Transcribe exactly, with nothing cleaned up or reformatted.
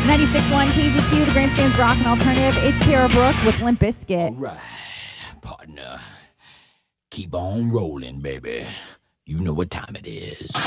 ninety-six point one K Z Q, the Grandstand's Rock and Alternative. It's Tara Brooke with Limp Bizkit. All right, partner. Keep on rolling, baby. You know what time it is.